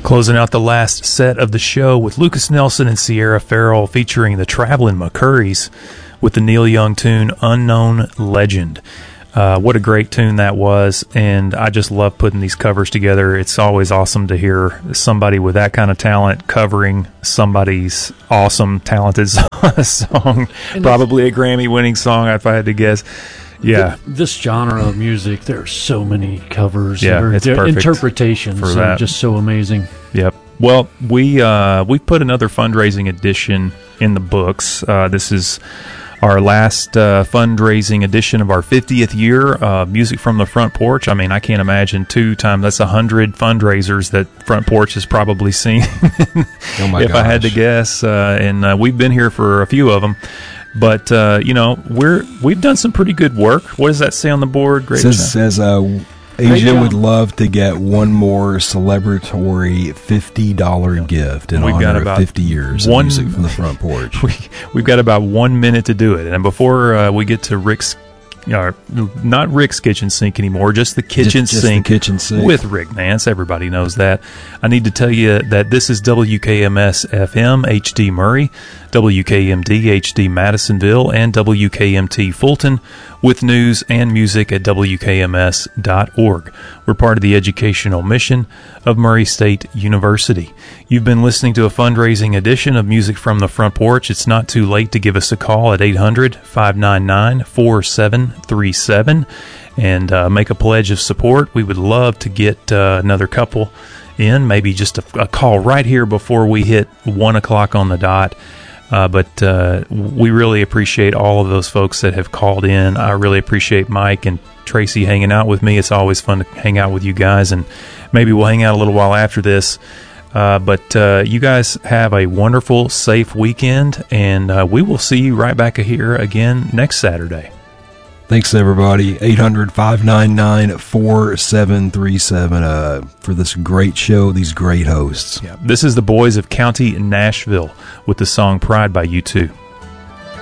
Closing out the last set of the show with Lucas Nelson and Sierra Farrell featuring the Traveling McCurries with the Neil Young tune Unknown Legend. What a great tune that was, and I just love putting these covers together. It's always awesome to hear somebody with that kind of talent covering somebody's awesome, talented song. Probably a Grammy-winning song, if I had to guess. Yeah. This genre of music, there are so many covers. Yeah, it's perfect. Interpretations are just so amazing. Yep. Well, we put another fundraising edition in the books. This is our last fundraising edition of our 50th year, Music from the Front Porch. I mean, I can't imagine that's 100 fundraisers that Front Porch has probably seen. Oh my if I had to guess. And we've been here for a few of them. But, we've done some pretty good work. What does that say on the board? Great. It says Asia would love to get one more celebratory $50 gift in honor of 50 years of Music from the Front Porch. We've got about 1 minute to do it. And before we get to Rick's, not Rick's kitchen sink anymore, just the kitchen sink. The kitchen sink with Rick Nance. Everybody knows that. I need to tell you that this is WKMS FM HD Murray, WKMD HD Madisonville, and WKMT Fulton, with news and music at WKMS.org. We're part of the educational mission of Murray State University. You've been listening to a fundraising edition of Music from the Front Porch. It's not too late to give us a call at 800-599-4737 and make a pledge of support. We would love to get another couple in, maybe just a call right here before we hit 1 o'clock on the dot. But we really appreciate all of those folks that have called in. I really appreciate Mike and Tracy hanging out with me. It's always fun to hang out with you guys, and maybe we'll hang out a little while after this. But you guys have a wonderful, safe weekend, and we will see you right back here again next Saturday. Thanks, everybody. 800-599-4737 for this great show, these great hosts. Yeah. This is the boys of County Nashville with the song Pride by U2.